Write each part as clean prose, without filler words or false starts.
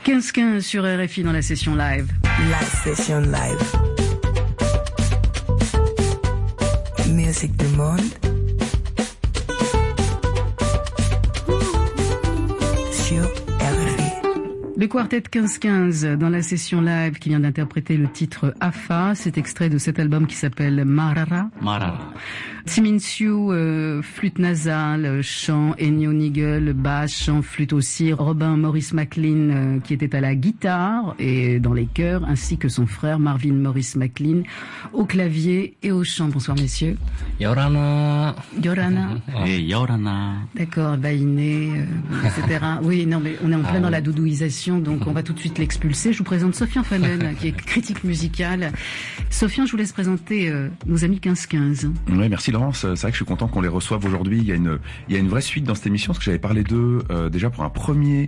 15-15 sur RFI dans la session live. La session live. Musique du monde. Sur RFI. Le quartet 15-15 dans la session live qui vient d'interpréter le titre Afa, cet extrait de cet album qui s'appelle Marara. Tsiminsiu, flûte nasale, chant, Ennio Nigel, basse, chant, flûte aussi, Robin Maurice McLean qui était à la guitare et dans les chœurs, ainsi que son frère Marvin Maurice McLean au clavier et au chant. Bonsoir messieurs. Yorana. Et Yorana. D'accord, Bainé, etc. Oui, non mais on est en plein dans la doudouisation, donc on va tout de suite l'expulser. Je vous présente Sofian Fanen qui est critique musicale. Sofian, je vous laisse présenter nos amis 15-15. Oui, merci Laurence. C'est vrai que je suis content qu'on les reçoive aujourd'hui. Il y a une vraie suite dans cette émission parce que j'avais parlé d'eux déjà pour un premier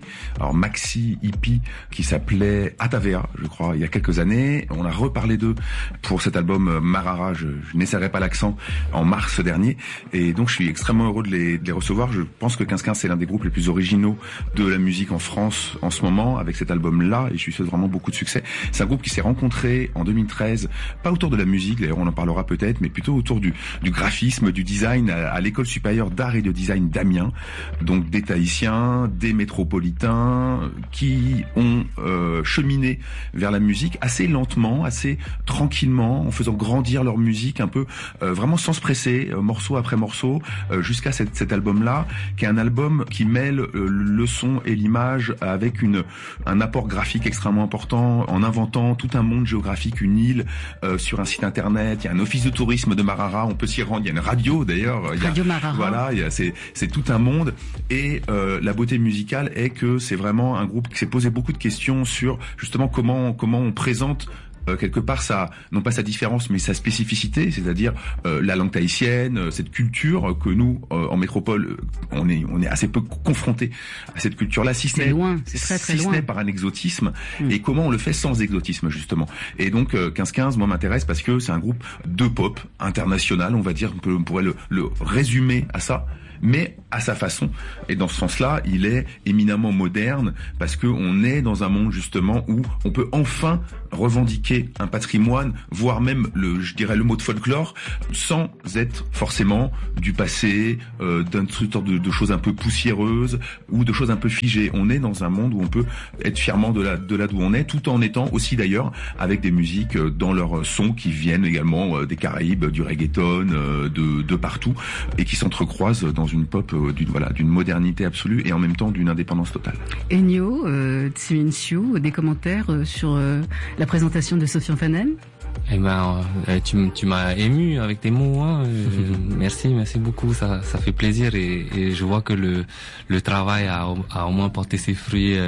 maxi hippie qui s'appelait Atavea, je crois, il y a quelques années. On a reparlé d'eux pour cet album Marara, je n'essaierai pas l'accent, en mars dernier. Et donc je suis extrêmement heureux de les recevoir. Je pense que 15-15 c'est l'un des groupes les plus originaux de la musique en France en ce moment avec cet album-là et je lui souhaite vraiment beaucoup de succès. C'est un groupe qui s'est rencontré en 2013, pas autour de la musique, d'ailleurs on en parlera peut-être, mais plutôt autour du graphisme, du design à l'école supérieure d'art et de design d'Amiens. Donc des Tahitiens, des métropolitains qui ont cheminé vers la musique assez lentement, assez tranquillement, en faisant grandir leur musique un peu vraiment sans se presser, morceau après morceau, jusqu'à cet album-là, qui est un album qui mêle le son et l'image avec un apport graphique extrêmement important, en inventant tout un monde géographique, une île sur un site internet. Il y a un office de tourisme de Marara, on peut s'y rendre. Il y a une radio d'ailleurs. Radio Marara. Voilà, c'est tout un monde. Et la beauté musicale est que c'est vraiment un groupe qui s'est posé beaucoup de questions sur justement comment on présente quelque part non pas sa différence mais sa spécificité, c'est-à-dire la langue tahitienne, cette culture que nous en métropole on est assez peu confrontés à cette culture-là, si ce n'est par un exotisme, et comment on le fait sans exotisme justement. Et donc 15-15 moi m'intéresse parce que c'est un groupe de pop international, on va dire, on pourrait le résumer à ça, mais à sa façon. Et dans ce sens-là, il est éminemment moderne parce que on est dans un monde justement où on peut enfin revendiquer un patrimoine, voire même le mot de folklore, sans être forcément du passé, d'une sorte de choses un peu poussiéreuses ou de choses un peu figées. On est dans un monde où on peut être fièrement de là d'où on est, tout en étant aussi d'ailleurs avec des musiques dans leurs sons qui viennent également des Caraïbes, du reggaeton, de partout, et qui s'entrecroisent dans une pop d'une modernité absolue et en même temps d'une indépendance totale. Ennio, Tsiminsiu, des commentaires sur la présentation de Sofian Fanen? Eh ben, tu m'as ému avec tes mots, hein. Merci beaucoup, ça fait plaisir et je vois que le travail a au moins porté ses fruits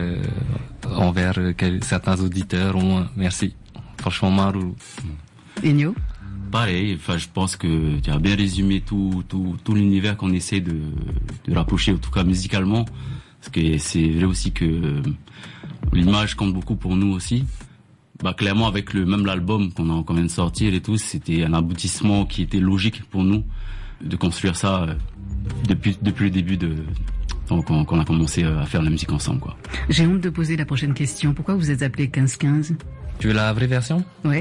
envers certains auditeurs, au moins. Merci. Franchement, Maru. Ennio? Pareil, je pense que tu as bien résumé tout l'univers qu'on essaie de rapprocher, en tout cas musicalement. Parce que c'est vrai aussi que l'image compte beaucoup pour nous aussi. Clairement, avec même l'album qu'on vient de sortir et tout, c'était un aboutissement qui était logique pour nous de construire ça depuis le début qu'on a commencé à faire la musique ensemble, quoi. J'ai honte de poser la prochaine question. Pourquoi vous êtes appelé 15-15? Tu veux la vraie version? Oui.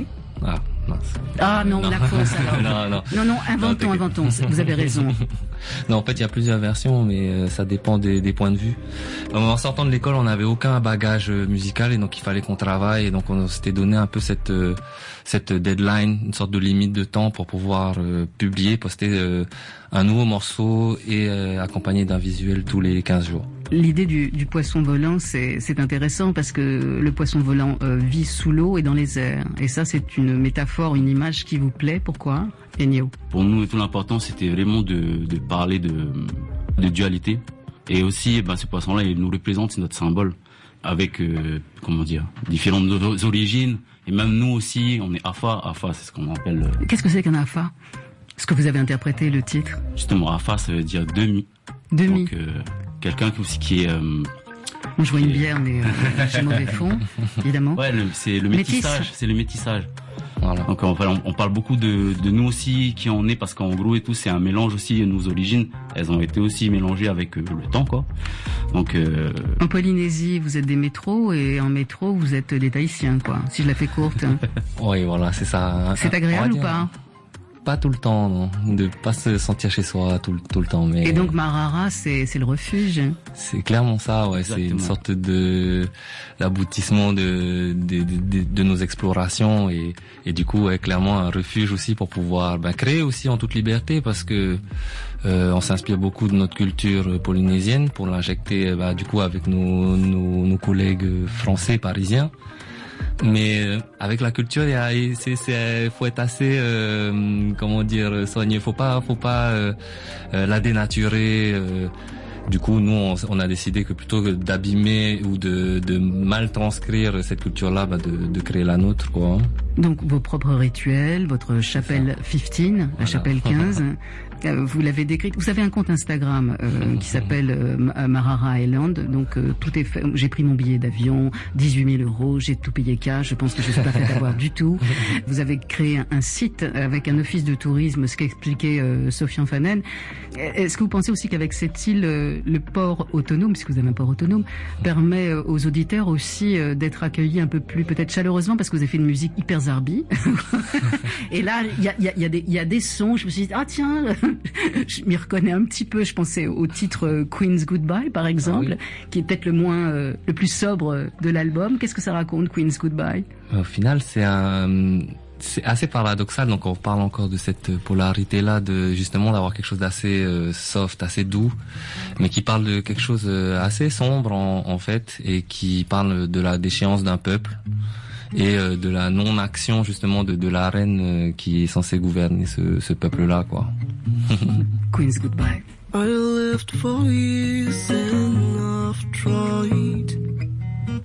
Non, la fausse alors. Non, inventons. Vous avez raison. Non, en fait, il y a plusieurs versions, mais ça dépend des points de vue. En sortant de l'école, on n'avait aucun bagage musical et donc il fallait qu'on travaille. Et donc on s'était donné un peu cette deadline, une sorte de limite de temps pour pouvoir poster un nouveau morceau et accompagné d'un visuel tous les 15 jours. L'idée du poisson volant, c'est intéressant parce que le poisson volant vit sous l'eau et dans les airs. Et ça, c'est une métaphore, une image qui vous plaît. Pourquoi, Ennio? Pour nous, tout l'important, c'était vraiment de parler de dualité. Et aussi, ce poisson-là, il nous représente, c'est notre symbole. Avec, différentes origines. Et même nous aussi, on est Afa. Afa, c'est ce qu'on appelle... Qu'est-ce que c'est qu'un Afa? Est-ce que vous avez interprété le titre? Justement, Afa, ça veut dire demi. Demi. Donc, quelqu'un qui est... Moi, je vois une bière, mais j'ai mauvais fond, évidemment. Ouais, c'est le métissage. C'est le métissage. Voilà. Donc on parle beaucoup de nous aussi, qui on est, parce qu'en gros et tout, c'est un mélange aussi. Nos origines, elles ont été aussi mélangées avec le temps, quoi. Donc en Polynésie, vous êtes des métros, et en métro, vous êtes des Tahitiens, quoi. Si je la fais courte. Oui, voilà, c'est ça. C'est agréable ou pas? Pas tout le temps, non. De pas se sentir chez soi tout le temps, mais. Et donc Marara, c'est le refuge. C'est clairement ça, ouais. Exactement. C'est une sorte de l'aboutissement de nos explorations, et du coup, ouais, clairement un refuge aussi pour pouvoir créer aussi en toute liberté, parce que on s'inspire beaucoup de notre culture polynésienne pour l'injecter du coup avec nos collègues français, parisiens. Mais avec la culture, faut être assez soigneux. Faut pas la dénaturer. Du coup, nous, on a décidé que plutôt que d'abîmer ou de mal transcrire cette culture-là, de créer la nôtre, quoi. Donc vos propres rituels, votre chapelle 15, la chapelle 15. Vous l'avez décrite. Vous avez un compte Instagram qui s'appelle Marara Island. Donc tout est fait. J'ai pris mon billet d'avion, 18 000 €. J'ai tout payé cash. Je pense que je suis pas fait d'avoir du tout. Vous avez créé un site avec un office de tourisme, ce qu'expliquait Sofiane Fanen. Est-ce que vous pensez aussi qu'avec cette île, le port autonome, puisque vous avez un port autonome, permet aux auditeurs aussi d'être accueillis un peu plus peut-être chaleureusement, parce que vous avez fait une musique hyper zarbi. Et là, il y a des sons. Je me suis dit, ah tiens. Je m'y reconnais un petit peu. Je pensais au titre Queen's Goodbye, par exemple, qui est peut-être le plus sobre de l'album. Qu'est-ce que ça raconte, Queen's Goodbye? Au final, c'est assez paradoxal. Donc, on parle encore de cette polarité-là, justement d'avoir quelque chose d'assez soft, assez doux, mais qui parle de quelque chose assez sombre en fait, et qui parle de la déchéance d'un peuple. Et de la non-action justement de la reine qui est censée gouverner ce peuple-là, quoi. Queen's Goodbye. I lived for years and I've tried